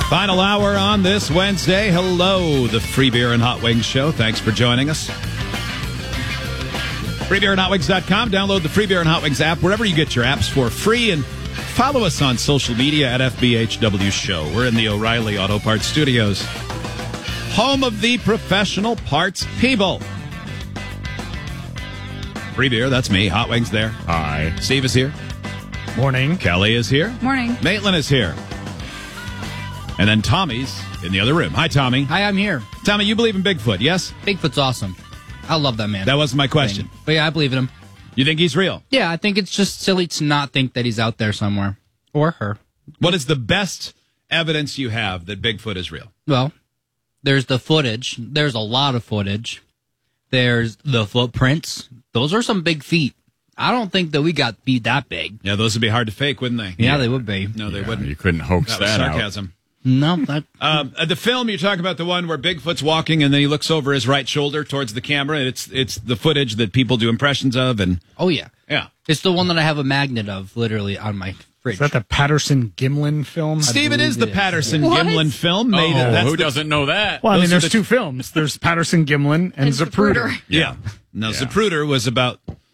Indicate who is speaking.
Speaker 1: Final hour on this Wednesday. Hello, the Free Beer and Hot Wings Show. Thanks for joining us. FreeBeerandHotWings.com. Download the Free Beer and Hot Wings app wherever you get your apps for free. And follow us on social media at FBHW Show. We're in the O'Reilly Auto Parts Studios, home of the professional parts people. Free Beer, that's me. Hot Wings there.
Speaker 2: Hi.
Speaker 1: Steve is here.
Speaker 3: Morning.
Speaker 1: Kelly is here.
Speaker 4: Morning.
Speaker 1: Maitland is here. And then Tommy's in the other room. Hi, Tommy.
Speaker 5: Hi, I'm here.
Speaker 1: Tommy, you believe in Bigfoot, yes?
Speaker 5: Bigfoot's awesome. I love that man.
Speaker 1: That wasn't my question.
Speaker 5: Thing. But yeah, I believe in him.
Speaker 1: You think he's real?
Speaker 5: Yeah, I think it's just silly to not think that he's out there somewhere. Or her.
Speaker 1: What is the best evidence you have that Bigfoot is real?
Speaker 5: Well, there's the footage. There's a lot of footage. There's the footprints. Those are some big feet. I don't think that we got feet that big.
Speaker 1: Yeah, those would be hard to fake, wouldn't they?
Speaker 5: Yeah, they would be.
Speaker 1: No, they wouldn't.
Speaker 2: You couldn't hoax
Speaker 1: That was
Speaker 2: that out.
Speaker 1: sarcasm.
Speaker 5: No, that...
Speaker 1: The film, you're talking about the one where Bigfoot's walking and then he looks over his right shoulder towards the camera. It's the footage that people do impressions of. And
Speaker 5: Oh, yeah.
Speaker 1: yeah.
Speaker 5: It's the one that I have a magnet of, literally, on my fridge.
Speaker 3: Is that the Patterson-Gimlin film?
Speaker 1: Steve, it is the
Speaker 5: it is.
Speaker 1: Patterson-Gimlin film. Made
Speaker 2: Oh,
Speaker 1: that's
Speaker 2: who doesn't know that?
Speaker 3: Well, I mean,
Speaker 1: Those are
Speaker 3: there's
Speaker 1: the-
Speaker 3: two films. There's Patterson-Gimlin and Zapruder.
Speaker 1: Yeah. No, Zapruder was about